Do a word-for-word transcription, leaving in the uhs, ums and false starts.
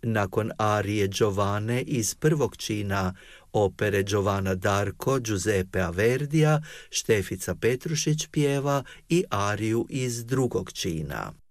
Nakon arije Giovane iz prvog čina opere Giovanna d'Arco Giuseppea Verdija, Štefica Petrušić pjeva i ariju iz drugog čina.